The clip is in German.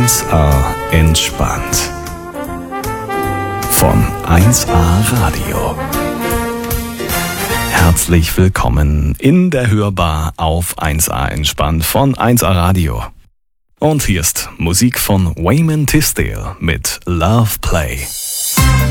1A entspannt. Von 1A Radio. Herzlich willkommen in der Hörbar auf 1A entspannt von 1A Radio. Und hier ist Musik von Wayman Tisdale mit Love Play.